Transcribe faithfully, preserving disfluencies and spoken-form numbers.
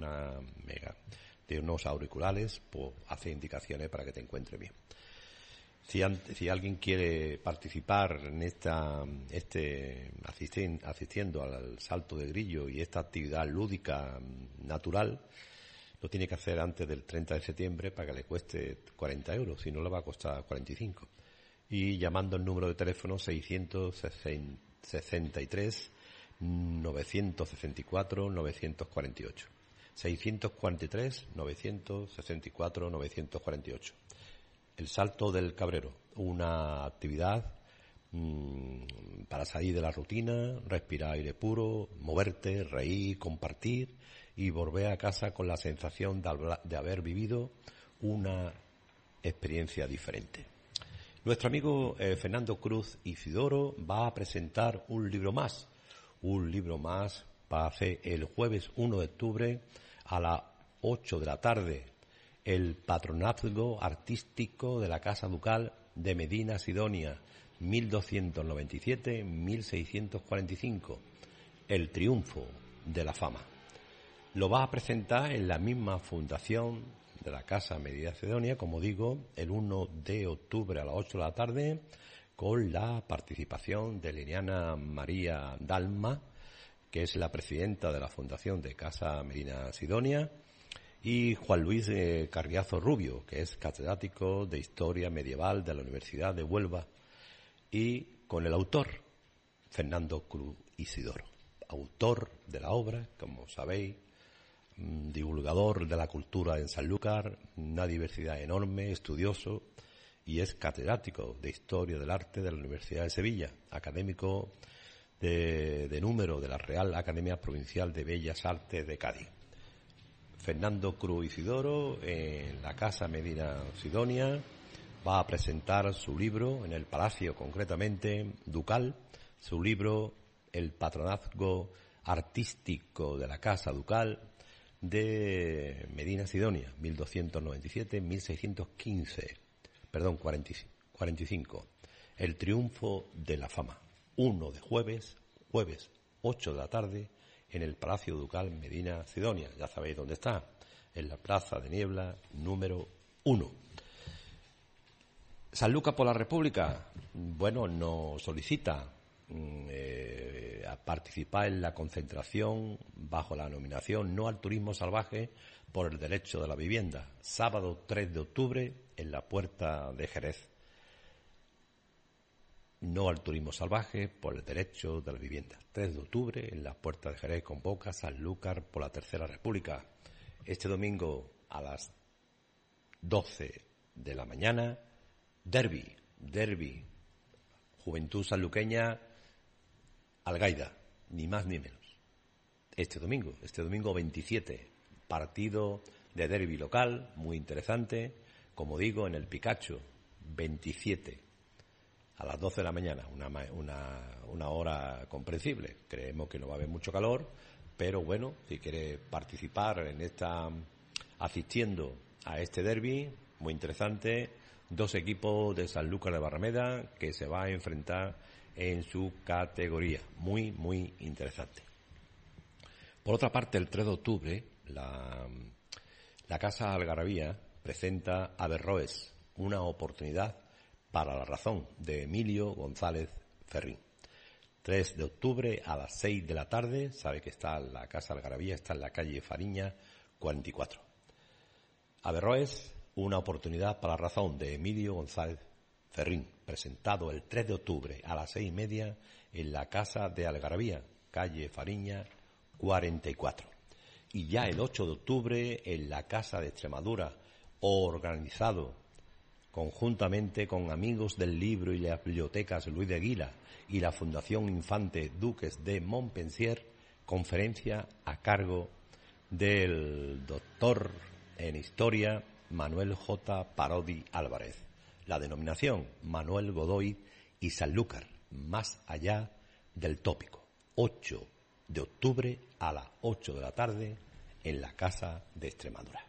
una mega, de unos auriculares, pues hace indicaciones para que te encuentres bien. Si, si alguien quiere participar en esta, este, asisten, asistiendo al salto de grillo y esta actividad lúdica natural, lo tiene que hacer antes del treinta de septiembre para que le cueste cuarenta euros, si no le va a costar cuarenta y cinco. Y llamando el número de teléfono seiscientos sesenta y tres, novecientos sesenta y cuatro, novecientos cuarenta y ocho. seiscientos cuarenta y tres, novecientos sesenta y cuatro, novecientos cuarenta y ocho. El salto del Cabrero, una actividad mmm, para salir de la rutina, respirar aire puro, moverte, reír, compartir y volver a casa con la sensación de, habla, de haber vivido una experiencia diferente. Nuestro amigo eh, Fernando Cruz Isidoro va a presentar un libro más, un libro más para hacer el jueves uno de octubre a las ocho de la tarde. El patronazgo artístico de la Casa Ducal de Medina Sidonia, mil doscientos noventa y siete a mil seiscientos cuarenta y cinco. El triunfo de la fama. Lo va a presentar en la misma fundación de la Casa Medina Sidonia, como digo, el uno de octubre a las ocho de la tarde, con la participación de Liliana María Dalma, que es la presidenta de la Fundación de Casa Medina Sidonia, y Juan Luis eh, Carriazo Rubio, que es catedrático de Historia Medieval de la Universidad de Huelva, y con el autor, Fernando Cruz Isidoro, autor de la obra, como sabéis, mmm, divulgador de la cultura en Sanlúcar, una diversidad enorme, estudioso, y es catedrático de Historia del Arte de la Universidad de Sevilla, académico de, de número de la Real Academia Provincial de Bellas Artes de Cádiz. Fernando Cruz Isidoro, en la Casa Medina Sidonia, va a presentar su libro en el Palacio, concretamente Ducal, su libro El patronazgo artístico de la Casa Ducal de Medina Sidonia, mil doscientos noventa y siete a mil seiscientos quince, perdón, cuarenta y cinco. El triunfo de la fama, uno de jueves, jueves ocho de la tarde, en el Palacio Ducal Medina Sidonia. Ya sabéis dónde está, en la Plaza de Niebla número uno. Sanlúcar por la República, bueno, nos solicita eh, a participar en la concentración bajo la denominación No al Turismo Salvaje por el Derecho de la Vivienda, sábado tres de octubre en la Puerta de Jerez. No al turismo salvaje por el derecho de la vivienda. tres de octubre en la Puerta de Jerez convoca Sanlúcar por la Tercera República. Este domingo a las doce de la mañana, derbi, derbi, Juventud Sanluqueña, Algaida, ni más ni menos. Este domingo, este domingo veintisiete, partido de derbi local, muy interesante, como digo, en el Picacho, veintisiete. A las doce de la mañana, una, una, una hora comprensible. Creemos que no va a haber mucho calor, pero bueno, si quiere participar en esta, asistiendo a este derbi, muy interesante, dos equipos de Sanlúcar de Barrameda que se va a enfrentar en su categoría. Muy, muy interesante. Por otra parte, el tres de octubre, la, la Casa Algarabía presenta Averroes, una oportunidad para la razón, de Emilio González Ferrín. tres de octubre a las seis de la tarde, sabe que está la Casa Algarabía, está en la calle Fariña cuarenta y cuatro. Averroes, una oportunidad para la razón, de Emilio González Ferrín, presentado el tres de octubre a las seis y media en la Casa de Algarabía, calle Fariña cuarenta y cuatro. Y ya el ocho de octubre en la Casa de Extremadura, organizado conjuntamente con Amigos del Libro y las Bibliotecas Luis de Aguila y la Fundación Infante Duques de Montpensier, conferencia a cargo del doctor en Historia Manuel J. Parodi Álvarez. La denominación Manuel Godoy y Sanlúcar, más allá del tópico. ocho de octubre a las ocho de la tarde en la Casa de Extremadura.